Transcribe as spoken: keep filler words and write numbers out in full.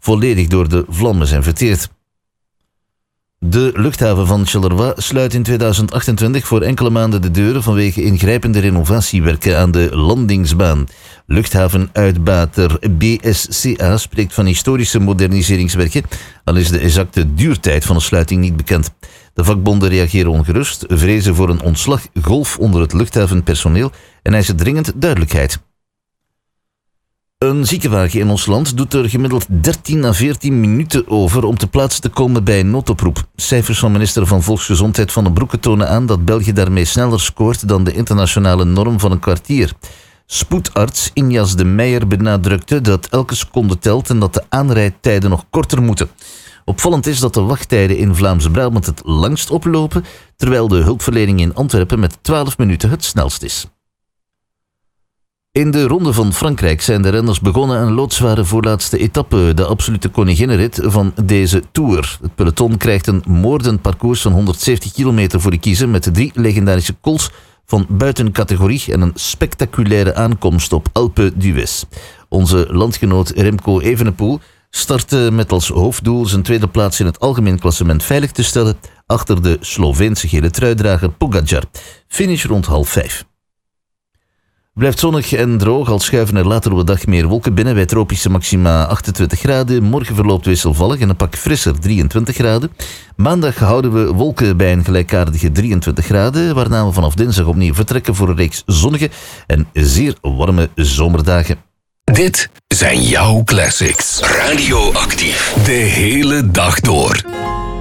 volledig door de vlammen zijn verteerd. De luchthaven van Charleroi sluit in tweeduizend achtentwintig voor enkele maanden de deuren vanwege ingrijpende renovatiewerken aan de landingsbaan. Luchthavenuitbater B S C A spreekt van historische moderniseringswerken, al is de exacte duurtijd van de sluiting niet bekend. De vakbonden reageren ongerust, vrezen voor een ontslaggolf onder het luchthavenpersoneel en eisen dringend duidelijkheid. Een ziekenwagen in ons land doet er gemiddeld dertien à veertien minuten over om te plaats te komen bij een noodoproep. Cijfers van minister van Volksgezondheid Van den Broeke tonen aan dat België daarmee sneller scoort dan de internationale norm van een kwartier. Spoedarts Injas de Meijer benadrukte dat elke seconde telt en dat de aanrijdtijden nog korter moeten. Opvallend is dat de wachttijden in Vlaams-Brabant het langst oplopen, terwijl de hulpverlening in Antwerpen met twaalf minuten het snelst is. In de Ronde van Frankrijk zijn de renners begonnen een loodzware voorlaatste etappe, de absolute koninginnenrit van deze Tour. Het peloton krijgt een moordend parcours van honderdzeventig kilometer voor de kiezen met drie legendarische cols van buiten categorie en een spectaculaire aankomst op Alpe d'Huez. Onze landgenoot Remco Evenepoel startte met als hoofddoel zijn tweede plaats in het algemeen klassement veilig te stellen achter de Sloveense gele truidrager Pogačar. Finish rond half vijf. Blijft zonnig en droog, al schuiven er later op de dag meer wolken binnen bij tropische maxima achtentwintig graden. Morgen verloopt wisselvallig en een pak frisser drieëntwintig graden. Maandag houden we wolken bij een gelijkaardige drieëntwintig graden, waarna we vanaf dinsdag opnieuw vertrekken voor een reeks zonnige en zeer warme zomerdagen. Dit zijn jouw classics. Radioactief. De hele dag door.